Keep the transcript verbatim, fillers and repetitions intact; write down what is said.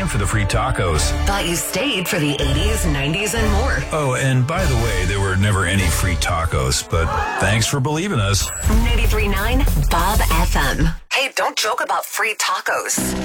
came for the free tacos. Thought you stayed for the eighties, nineties, and more. Oh, and by the way, there were never any free tacos, but thanks for believing us. ninety-three point nine Bob F M. Hey, don't joke about free tacos.